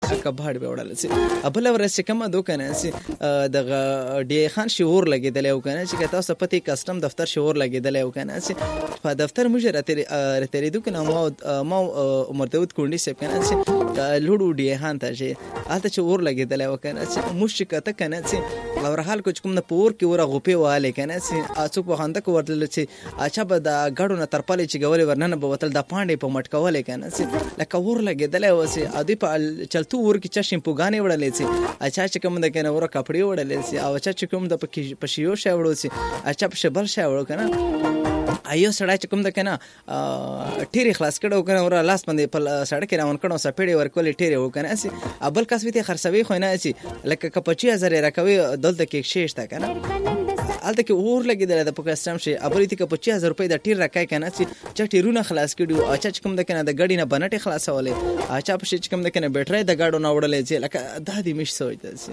کباړ به وړل سي ابل ورسې کوم دوکنه سي د ډي خان شعور لګیدل او کنه چې تاسو پتی کسٹم دفتر شعور لګیدل او کنه سي په دفتر مجر اترې دوکنه ما عمر داود کونډي سي کنه سي لوډو ډي خان ته چې اته شعور لګیدل او کنه سي مشکته کنه سي اور حال کوم نه پور کې ور غوپی واله کنه سي اڅوک وخانده کو ورتل سي اچھا به د غړو نه ترپلې چې غولې ورننه به وتل د پاندې په مټکولې کنه سي لکه ور لګیدل او سي ادي په چلتو ور کې چا شیمپوګانې وړلې سي اچھا چې کوم د کنه ور کپڑے وړلې سي او اچھا چې کوم د پښیو شې وړو سي اچھا په شبل شې وړو کنه ایو سړی چې کوم د کنه ټیری خلاص کړو کنه ور لاس باندې په سړک روان کړو سپېړې ورکولې ټیری وکنه سي ابل کاسوي خرڅوي خو نه سي لکه کپچی هزار راکوي دلته کې شېشته کنه الته کې اور لګیدل د پاکستان شي ابل تی کې 25000 روپۍ د ټیر راکای کنه سي چې ټیرونه خلاص کړو اچھا چې کوم د کنه د غړي نه بنټي خلاصولې اچھا په چې کوم د کنه بیټرۍ د غاډو نه وړلې چې لکه د دې مش سوچته سي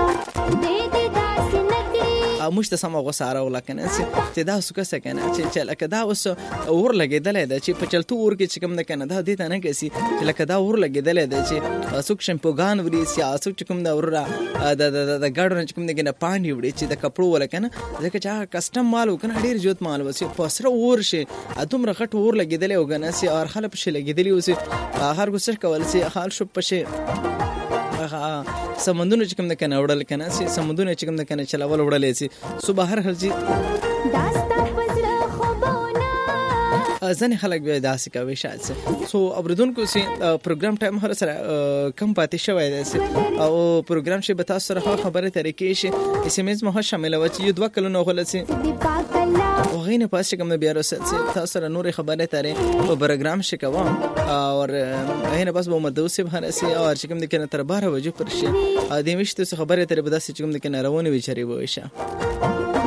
مشته سم غوساره ولکنه چې دا سکه سکنه چې لکه دا اوس اور لګیدل دا چې په چلتو اور کې چې کوم د کنه دا دې ته نه کسي چې لکه دا اور لګیدل دا چې سوک شمپوګان وري سیاسو چې کوم دا اور د ګاډو چې کوم د کنه پانی وړي چې د کپړو ولکنه ځکه چې کسٹم مال وکنه ډیر جوت مال وسی په سره اور شي اتم رغټ اور لګیدل او غنه سي اور خلک په شي لګیدلی وسی هر ګسر کول سي حال شو په شي سمندونه چې کوم د کنه وړل کنه سي سمندونه چې کوم د کنه چلاول وړلې سي صبح هر هرځي داستا پزړه خوبونه ځنه خلک به داسې کوي شاید سو اوریدونکو سي پروګرام ټایم هر سره کم پاتې شوی دی او پروګرام شي به تاسو سره خبره طریقې شي اس ام اس مه شامل و چې 2 کلونو غلسي وغینه پاس کوم بیا رسل سي تاسو سره نور خبره ترې او پروګرام شي کوم او هینه بس به مدوسي به سي او چې کوم د کنه تر 12 بجې پر شي ادمشته خبره ترې به داسې کوم د کنه روانه وچري وشه